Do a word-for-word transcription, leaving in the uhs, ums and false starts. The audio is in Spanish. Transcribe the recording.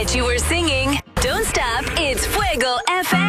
bet you were singing. Don't stop, it's Fuego F M.